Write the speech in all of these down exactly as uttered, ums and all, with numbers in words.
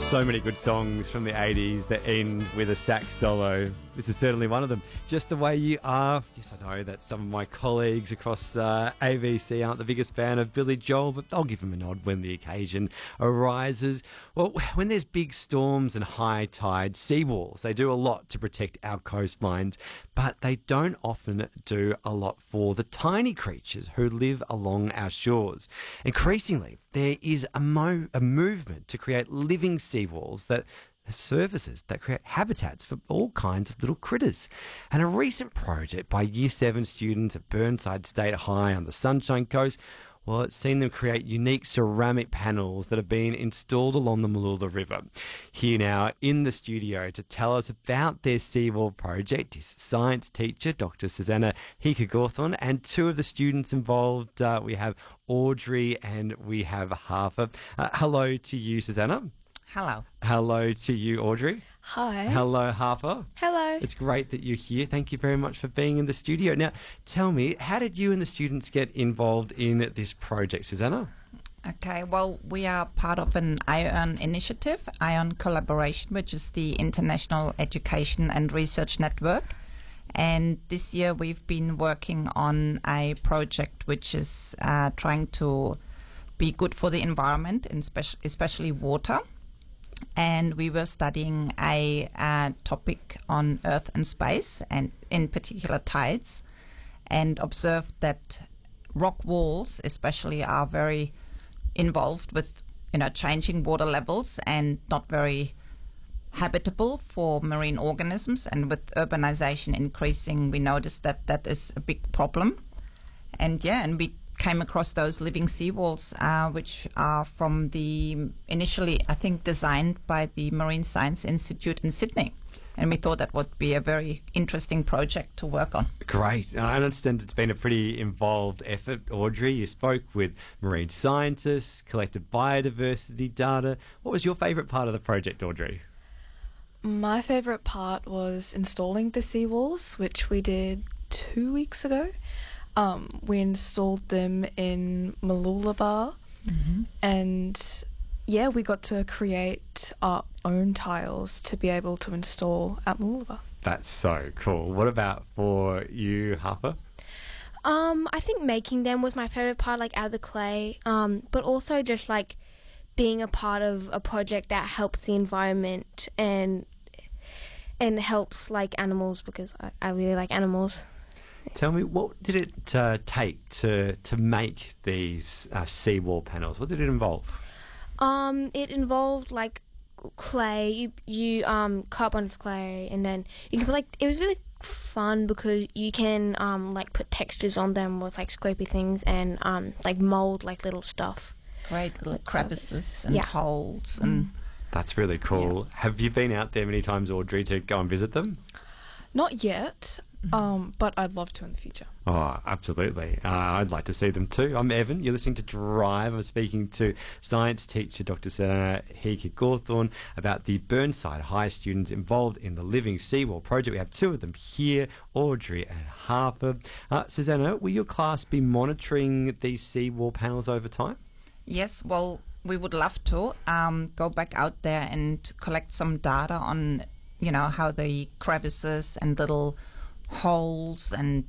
So many good songs from the eighties that end with a sax solo. This is certainly one of them. Just the Way You Are. Yes, I know that some of my colleagues across uh, A V C aren't the biggest fan of Billy Joel, but I'll give him a nod when the occasion arises. Well, when there's big storms and high tide, seawalls, they do a lot to protect our coastlines, but they don't often do a lot for the tiny creatures who live along our shores. Increasingly, there is a, mo- a movement to create living seawalls that have services that create habitats for all kinds of little critters. And a recent project by Year seven students at Burnside State High on the Sunshine Coast, well, it's seen them create unique ceramic panels that have been installed along the Mooloolah River. Here now in the studio to tell us about their seawall project is science teacher Doctor Susanna Hika-Gawthorne, and two of the students involved. Uh, we have Audrey and we have Harper. Uh, hello to you, Susanna. Hello. Hello to you, Audrey. Hi. Hello, Harper. Hello. It's great that you're here. Thank you very much for being in the studio. Now, tell me, how did you and the students get involved in this project, Susanna? Okay, well, we are part of an ION initiative, ION Collaboration, which is the International Education and Research Network. And this year we've been working on a project which is uh, trying to be good for the environment, and speci- especially water. And we were studying a, a topic on Earth and space, and in particular tides, and observed that rock walls especially are very involved with, you know, changing water levels and not very habitable for marine organisms. And with urbanization increasing, we noticed that that is a big problem. And yeah, and we came across those living seawalls, uh, which are from the initially, I think, designed by the Marine Science Institute in Sydney. And we thought that would be a very interesting project to work on. Great. I understand it's been a pretty involved effort. Audrey, you spoke with marine scientists, collected biodiversity data. What was your favourite part of the project, Audrey? My favourite part was installing the seawalls, which we did two weeks ago. Um, we installed them in Mooloolaba, mm-hmm. and yeah, we got to create our own tiles to be able to install at Mooloolaba. That's so cool. What about for you, Harper? Um, I think making them was my favourite part, like out of the clay, um, but also just like being a part of a project that helps the environment and and helps like animals, because I, I really like animals. Tell me, what did it uh, take to to make these uh, seawall panels? What did it involve? Um, it involved like clay. You you um cut a bunch of clay, and then you can put like it was really fun because you can um like put textures on them with like scrapey things and um like mold like little stuff. Great little like crevices and yeah. holes and. That's really cool. Yeah. Have you been out there many times, Audrey, to go and visit them? Not yet. Mm-hmm. Um, but I'd love to in the future. Oh, absolutely. Uh, I'd like to see them too. I'm Evan. You're listening to Drive. I'm speaking to science teacher Doctor Susanna Hika-Gawthorne about the Burnside High students involved in the Living Seawall project. We have two of them here, Audrey and Harper. Uh, Susanna, will your class be monitoring these seawall panels over time? Yes, well, we would love to um, go back out there and collect some data on, you know, how the crevices and little holes and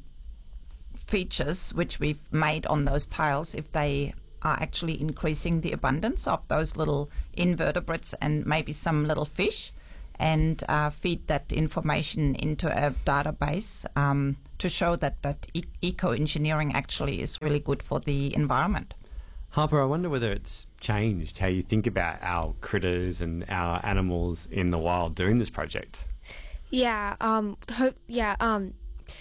features which we've made on those tiles, if they are actually increasing the abundance of those little invertebrates and maybe some little fish, and uh, feed that information into a database um, to show that, that e- eco-engineering actually is really good for the environment. Harper, I wonder whether it's changed how you think about our critters and our animals in the wild doing this project. Yeah, um, hope, yeah, um,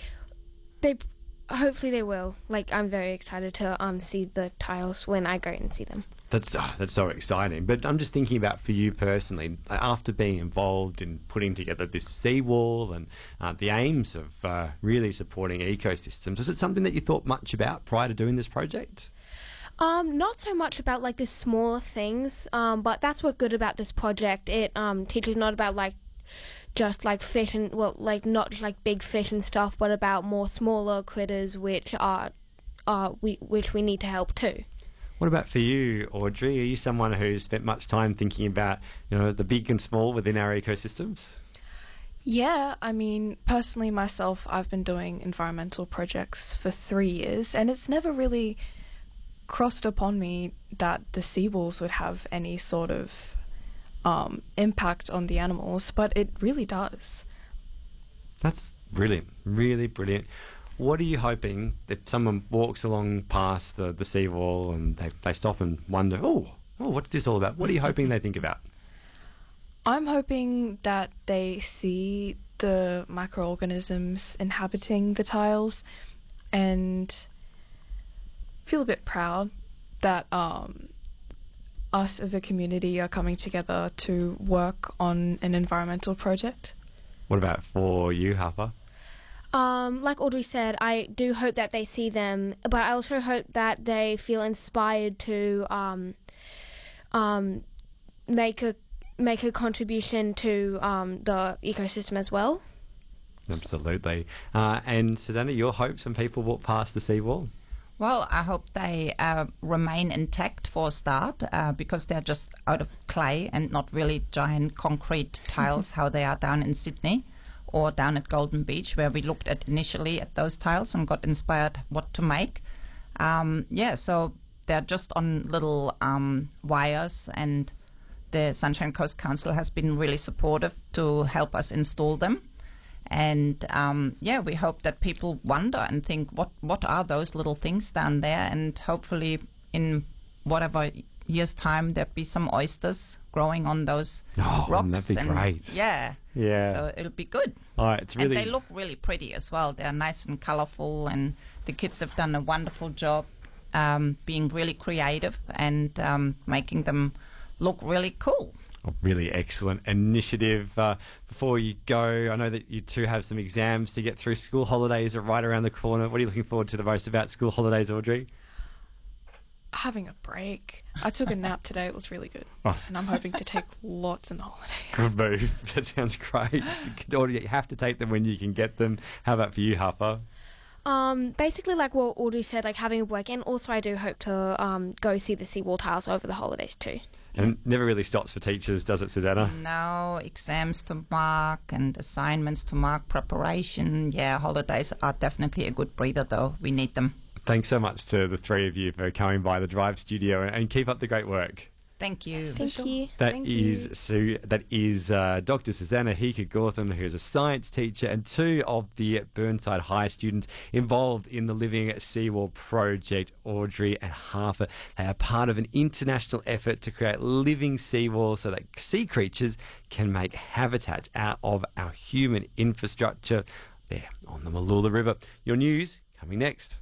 they, hopefully they will. Like, I'm very excited to um see the tiles when I go and see them. That's oh, that's so exciting. But I'm just thinking about for you personally, after being involved in putting together this seawall and uh, the aims of uh, really supporting ecosystems, was it something that you thought much about prior to doing this project? Um, not so much about like the smaller things, um, but that's what's good about this project. It um teaches not about like just like fish and well like not just like big fish and stuff, but about more smaller critters which are uh we which we need to help too. What about for you, Audrey? Are you someone who's spent much time thinking about, you know, the big and small within our ecosystems? Yeah, I mean, personally myself, I've been doing environmental projects for three years, and it's never really crossed upon me that the seawalls would have any sort of um, impact on the animals, but it really does. That's brilliant, really brilliant. What are you hoping that someone walks along past the, the seawall and they, they stop and wonder, oh, oh, what's this all about? What are you hoping they think about? I'm hoping that they see the microorganisms inhabiting the tiles and feel a bit proud that um, us as a community are coming together to work on an environmental project. What about for you, Harper? Um, like Audrey said, I do hope that they see them, but I also hope that they feel inspired to um, um, make a make a contribution to um, the ecosystem as well. Absolutely. Uh, and Susanna, your hopes when people walk past the seawall? Well, I hope they uh, remain intact for a start, uh, because they're just out of clay and not really giant concrete tiles how they are down in Sydney or down at Golden Beach, where we looked at initially at those tiles and got inspired what to make. Um, yeah, so they're just on little um, wires, and the Sunshine Coast Council has been really supportive to help us install them. And um, yeah, we hope that people wonder and think, what what are those little things down there? And hopefully in whatever year's time, there'll be some oysters growing on those oh, rocks. That'd be and great. Yeah. Yeah. So it'll be good. Oh, it's really... And they look really pretty as well. They're nice and colourful, and the kids have done a wonderful job um, being really creative and um, making them look really cool. A really excellent initiative. Uh, before you go, I know that you two have some exams to get through. School holidays are right around the corner. What are you looking forward to the most about school holidays, Audrey? Having a break. I took a nap today. It was really good. Oh. And I'm hoping to take lots in the holidays. Good move. That sounds great. You have to take them when you can get them. How about for you, Harper? Um, basically, like what Audrey said, like having a break, and also I do hope to um, go see the seawall tiles over the holidays too. And it never really stops for teachers, does it, Susanna? No, exams to mark and assignments to mark, preparation. Yeah, holidays are definitely a good breather, though. We need them. Thanks so much to the three of you for coming by the Drive studio, and keep up the great work. Thank you. Thank you. That Thank is you. Sue. That is uh, Doctor Susanna Hika-Gawtham, who is a science teacher, and two of the Burnside High students involved in the Living Seawall project, Audrey and Harper. They are part of an international effort to create living seawalls so that sea creatures can make habitats out of our human infrastructure there on the Mooloolah River. Your news coming next.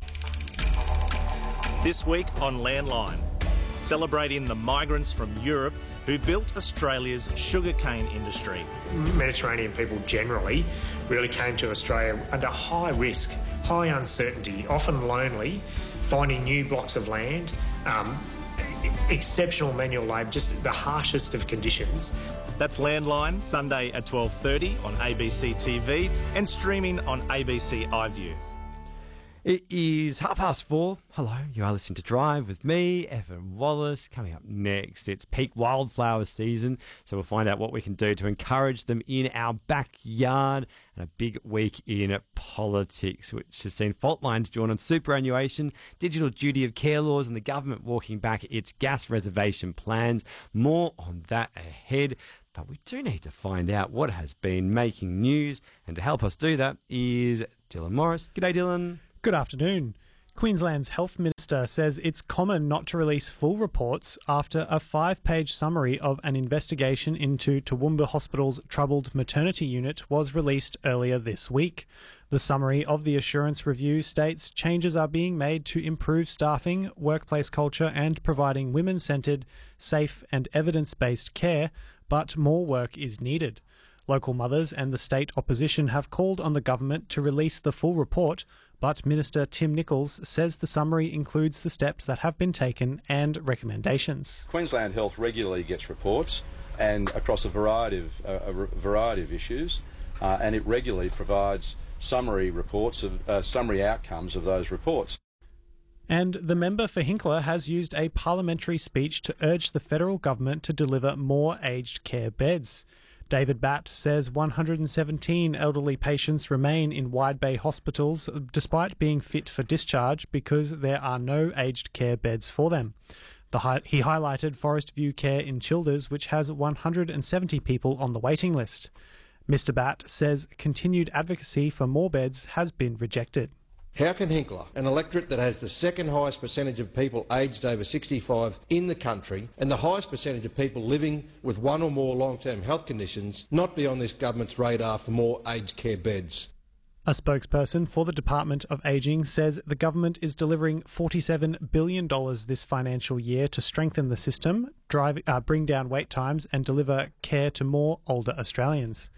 This week on Landline, celebrating the migrants from Europe who built Australia's sugarcane industry. Mediterranean people generally really came to Australia under high risk, high uncertainty, often lonely, finding new blocks of land, um, exceptional manual labour, just the harshest of conditions. That's Landline, Sunday at twelve thirty on A B C T V and streaming on A B C iView. It is half past four. Hello, you are listening to Drive with me, Evan Wallace. Coming up next, it's peak wildflower season, so we'll find out what we can do to encourage them in our backyard. And a big week in politics, which has seen fault lines drawn on superannuation, digital duty of care laws, and the government walking back its gas reservation plans. More on that ahead. But we do need to find out what has been making news, and to help us do that is Dylan Morris. G'day, Dylan. Good afternoon. Queensland's Health Minister says it's common not to release full reports after a five-page summary of an investigation into Toowoomba Hospital's troubled maternity unit was released earlier this week. The summary of the assurance review states changes are being made to improve staffing, workplace culture and providing women-centred, safe and evidence-based care, but more work is needed. Local mothers and the state opposition have called on the government to release the full report, but Minister Tim Nicholls says the summary includes the steps that have been taken and recommendations. Queensland Health regularly gets reports and across a variety of, uh, a variety of issues, uh, and it regularly provides summary reports of uh, summary outcomes of those reports. And the member for Hinkler has used a parliamentary speech to urge the federal government to deliver more aged care beds. David Batt says one hundred seventeen elderly patients remain in Wide Bay hospitals despite being fit for discharge because there are no aged care beds for them. The hi- he highlighted Forest View Care in Childers, which has one hundred seventy people on the waiting list. Mister Batt says continued advocacy for more beds has been rejected. How can Hinkler, an electorate that has the second highest percentage of people aged over sixty-five in the country and the highest percentage of people living with one or more long-term health conditions, not be on this government's radar for more aged care beds? A spokesperson for the Department of Ageing says the government is delivering forty-seven billion dollars this financial year to strengthen the system, drive, uh, bring down wait times and deliver care to more older Australians.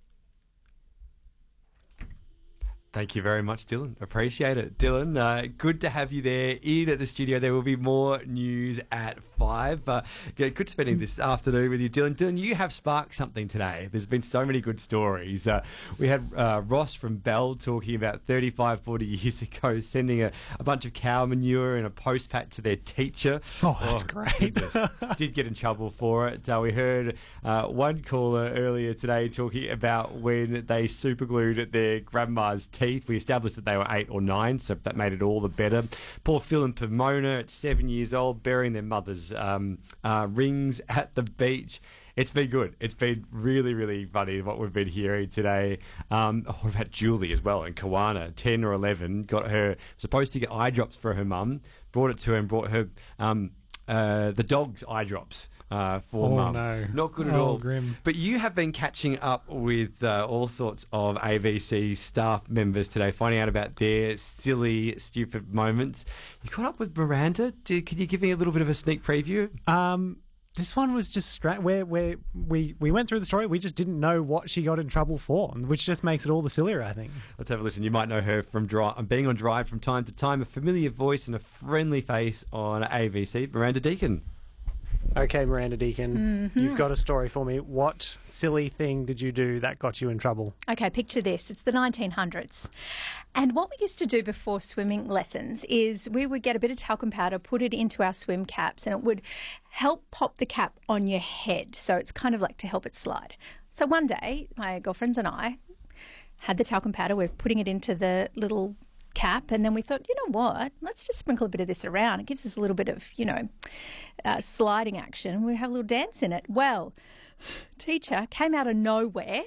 Thank you very much, Dylan. Appreciate it. Dylan, uh, good to have you there in at the studio. There will be more news at five. Uh, yeah, good spending this afternoon with you, Dylan. Dylan, you have sparked something today. There's been so many good stories. Uh, we had uh, Ross from Bell talking about thirty-five, forty years ago sending a, a bunch of cow manure in a post pack to their teacher. Oh, that's oh, great. Did get in trouble for it. Uh, we heard uh, one caller earlier today talking about when they superglued their grandma's teeth. We established that they were eight or nine, so that made it all the better. Poor Phil and Pomona at seven years old, burying their mother's um, uh, rings at the beach. It's been good. It's been really, really funny what we've been hearing today. Um, oh, what about Julie as well in Kawana, ten or eleven, got her, supposed to get eye drops for her mum, brought it to her and brought her um, uh, the dog's eye drops. Uh, for oh, mum. No. Not good at oh, all. Grim. But you have been catching up with uh, all sorts of A B C staff members today, finding out about their silly, stupid moments. You caught up with Miranda. Did, can you give me a little bit of a sneak preview? Um, this one was just straight where where we we went through the story. We just didn't know what she got in trouble for, which just makes it all the sillier, I think. Let's have a listen. You might know her from Dri- being on Drive from time to time. A familiar voice and a friendly face on A B C. Miranda Deakin. Okay, Miranda Deakin, mm-hmm. You've got a story for me. What silly thing did you do that got you in trouble? Okay, picture this. It's the nineteen hundreds. And what we used to do before swimming lessons is we would get a bit of talcum powder, put it into our swim caps, and it would help pop the cap on your head. So it's kind of like to help it slide. So one day, my girlfriends and I had the talcum powder. We're putting it into the little cap, and then we thought, you know what, let's just sprinkle a bit of this around. It gives us a little bit of, you know, uh, sliding action. We have a little dance in it. Well, teacher came out of nowhere,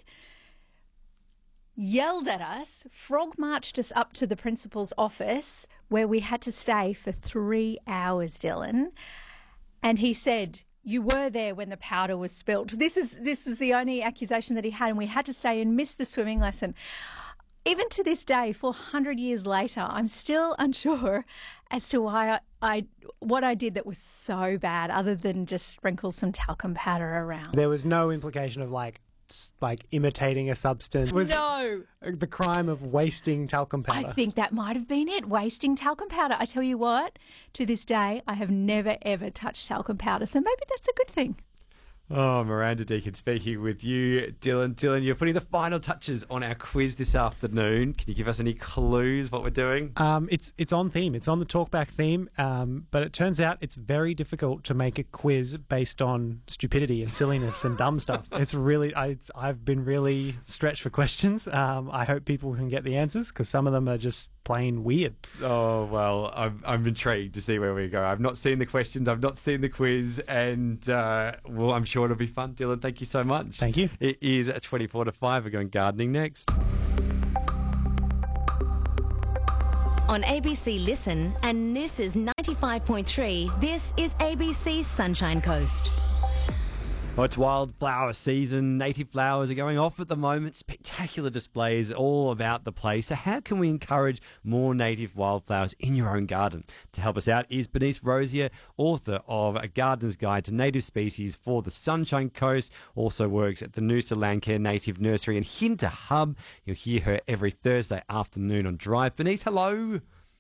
yelled at us, frog marched us up to the principal's office where we had to stay for three hours, Dylan. And he said, you were there when the powder was spilt. This is this was the only accusation that he had, and we had to stay and miss the swimming lesson. Even to this day, four hundred years later, I'm still unsure as to why I, I what I did that was so bad, other than just sprinkle some talcum powder around. There was no implication of like like imitating a substance. Was no. The crime of wasting talcum powder. I think that might have been it, wasting talcum powder. I tell you what, to this day, I have never, ever touched talcum powder, so maybe that's a good thing. Oh, Miranda Deakin speaking with you, Dylan. Dylan, you're putting the final touches on our quiz this afternoon. Can you give us any clues what we're doing? Um, it's it's on theme. It's on the talkback theme, um, but it turns out it's very difficult to make a quiz based on stupidity and silliness and dumb stuff. It's really, I, I've been really stretched for questions. Um, I hope people can get the answers because some of them are just plain weird. Oh, well, I'm, I'm intrigued to see where we go. I've not seen the questions, I've not seen the quiz, and uh, well, I'm sure it'll be fun. Dylan, thank you so much. Thank you. It is twenty-four to five. We're going gardening next. On A B C Listen and Noosa's ninety-five point three, this is A B C Sunshine Coast. Oh, it's wildflower season. Native flowers are going off at the moment. Spectacular displays all about the place. So how can we encourage more native wildflowers in your own garden? To help us out is Bernice Rosier, author of A Gardener's Guide to Native Species for the Sunshine Coast. Also works at the Noosa Landcare Native Nursery and Hinter Hub. You'll hear her every Thursday afternoon on Drive. Bernice, hello.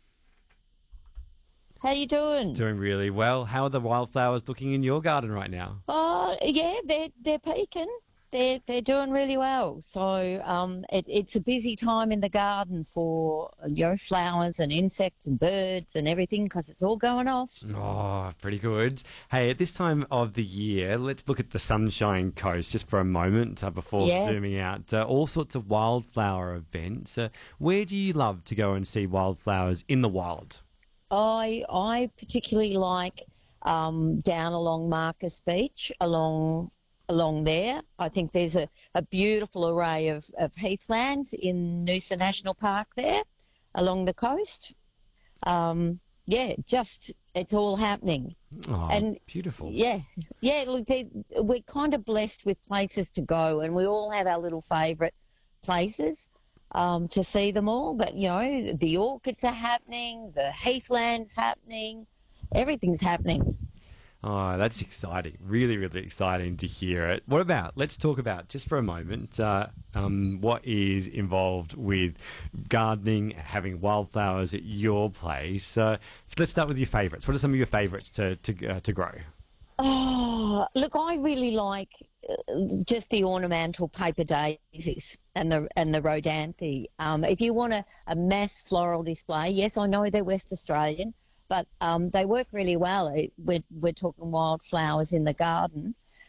How you doing? Doing really well. How are the wildflowers looking in your garden right now? Oh, yeah, they're they're peaking. they're they're doing really well. So um, it, it's a busy time in the garden for you know flowers and insects and birds and everything because it's all going off. Oh, pretty good. Hey, at this time of the year, let's look at the Sunshine Coast just for a moment uh, before Yeah. zooming out. Uh, all sorts of wildflower events. Uh, where do you love to go and see wildflowers in the wild? I I particularly like um, down along Marcus Beach, along along there. I think there's a, a beautiful array of, of heathlands in Noosa National Park there, along the coast. Um, yeah, just it's all happening. Oh, and beautiful. Yeah, yeah. Look, they, we're kind of blessed with places to go, and we all have our little favourite places um, to see them all. But you know, the orchids are happening, the heathlands happening, everything's happening. Oh, that's exciting. Really, really exciting to hear it. What about, let's talk about, just for a moment, uh, um, what is involved with gardening, having wildflowers at your place. Uh, so let's start with your favourites. What are some of your favourites to to, uh, to grow? Oh, look, I really like uh, just the ornamental paper daisies and the and the rhodanthe. Um, if you want a, a mass floral display, yes, I know they're West Australian, but um, they work really well. It, we're, we're talking wildflowers in the garden.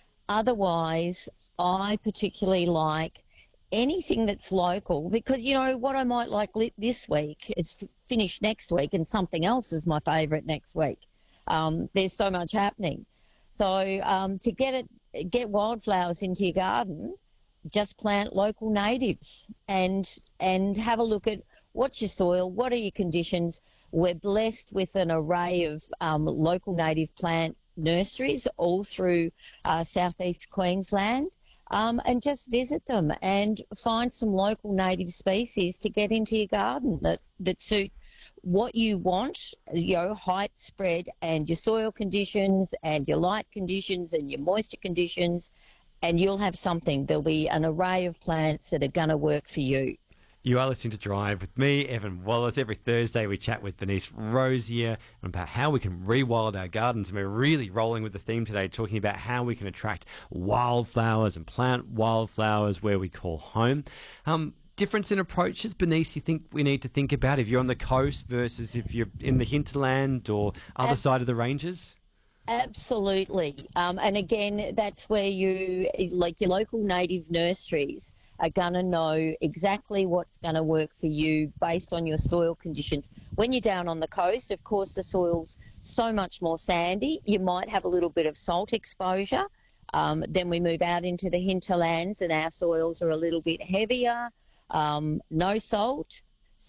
Otherwise, I particularly like anything that's local because, you know, what I might like lit this week is f- finished next week and something else is my favourite next week. Um, there's so much happening. So um, to get it, get wildflowers into your garden, just plant local natives and and have a look at what's your soil, what are your conditions. We're blessed with an array of um, local native plant nurseries all through uh, southeast Queensland, um, and just visit them and find some local native species to get into your garden that, that suit what you want, you know, height, spread, and your soil conditions and your light conditions and your moisture conditions, and you'll have something. There'll be an array of plants that are going to work for you. You are listening to Drive with me, Evan Wallace. Every Thursday we chat with Bernice Rosier about how we can rewild our gardens. And we're really rolling with the theme today, talking about how we can attract wildflowers and plant wildflowers where we call home. Um, difference in approaches, Bernice, you think we need to think about if you're on the coast versus if you're in the hinterland or other Ab- side of the ranges? Absolutely. Um, and again, that's where you, like your local native nurseries, are going to know exactly what's going to work for you based on your soil conditions. When you're down on the coast, of course, the soil's so much more sandy. You might have a little bit of salt exposure. Um, then we move out into the hinterlands and our soils are a little bit heavier, um, no salt.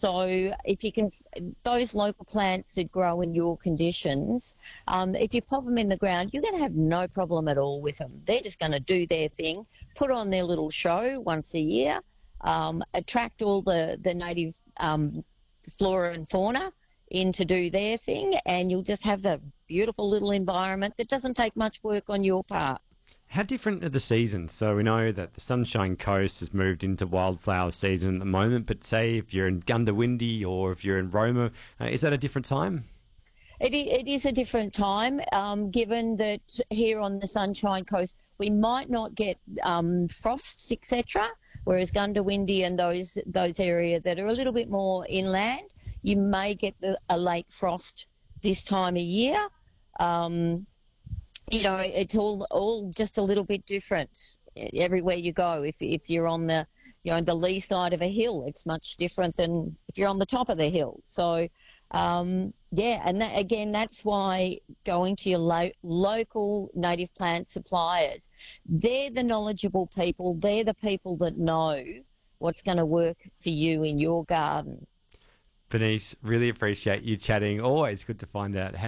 So if you can, those local plants that grow in your conditions, um, if you pop them in the ground, you're going to have no problem at all with them. They're just going to do their thing, put on their little show once a year, um, attract all the, the native um, flora and fauna in to do their thing, and you'll just have a beautiful little environment that doesn't take much work on your part. How different are the seasons? So we know that the Sunshine Coast has moved into wildflower season at the moment, but say if you're in Gundawindi or if you're in Roma, uh, is that a different time? It, it is a different time, um, given that here on the Sunshine Coast we might not get um, frosts, et cetera, whereas Gundawindi and those those areas that are a little bit more inland, you may get the, a late frost this time of year. Um, You know, it's all all just a little bit different everywhere you go. If if you're on the you know the lee side of a hill, it's much different than if you're on the top of the hill. So, um, yeah, and that, again, that's why going to your lo- local native plant suppliers, they're the knowledgeable people. They're the people that know what's going to work for you in your garden. Bernice, really appreciate you chatting. Always good to find out how